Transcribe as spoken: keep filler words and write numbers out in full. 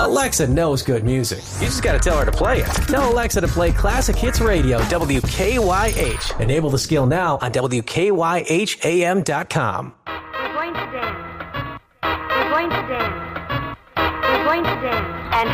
Alexa knows good music. You just gotta tell her to play it. Tell Alexa to play Classic Hits Radio, W K Y H. Enable the skill now on W K Y H A M dot com. We're going to dance. We're going to dance. We're going to dance. And